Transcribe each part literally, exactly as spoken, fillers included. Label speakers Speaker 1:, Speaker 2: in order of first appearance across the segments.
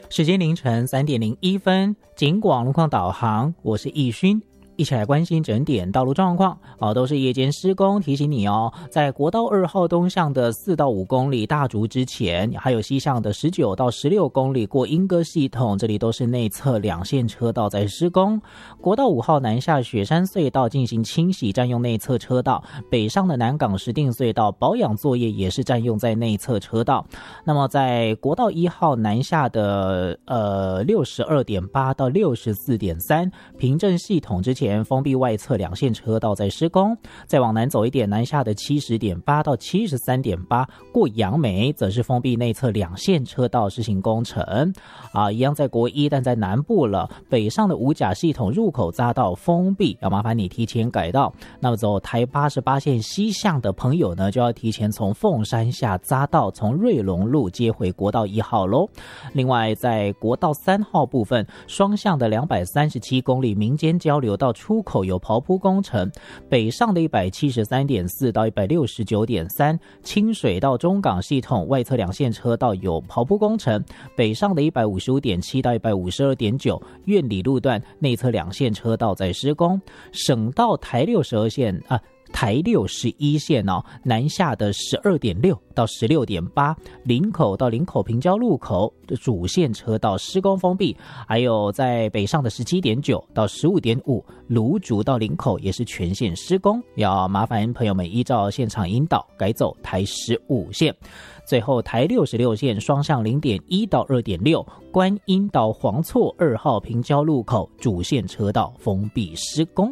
Speaker 1: 时间凌晨三点零一分，警广路况导航，我是易勋。一起来关心整点道路状况哦，都是夜间施工，提醒你哦，在国道二号东向的四到五公里大竹之前，还有西向的十九到十六公里过莺歌系统，这里都是内侧两线车道在施工。国道五号南下雪山隧道进行清洗，占用内侧车道，北上的南港石碇隧道保养作业也是占用在内侧车道。那么在国道一号南下的呃六十二点八到六十四点三平镇系统之前封闭外侧两线车道在施工，再往南走一点，南下的七十点八到七十三点八过杨梅则是封闭内侧两线车道施行工程啊，一样在国一，但在南部了，北上的五甲系统入口匝道封闭，要麻烦你提前改道。那么走台八十八线西向的朋友呢，就要提前从凤山下匝道从瑞隆路接回国道一号咯。另外在国道三号部分，双向的两百三十七公里民间交流道出口有刨铺工程，北上的一百七十三点四到一百六十九点三清水到中港系统外侧两线车道有刨铺工程，北上的一百五十五点七到一百五十二点九苑里路段内侧两线车道在施工，省道台六十二线啊台六十一线哦，南下的十二点六到十六点八林口到林口平交路口的主线车道施工封闭，还有在北上的十七点九到十五点五芦竹到林口也是全线施工，要麻烦朋友们依照现场引导改走台十五线。最后台六十六线双向 零点一到二点六观音到黄厝二号平交路口主线车道封闭施工。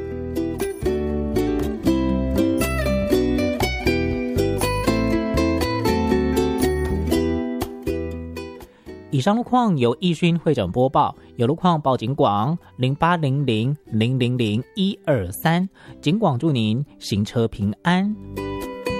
Speaker 1: 以上路况由易勋会诊播报，有路况报警广零八零零零零零一二三，警广祝您行车平安。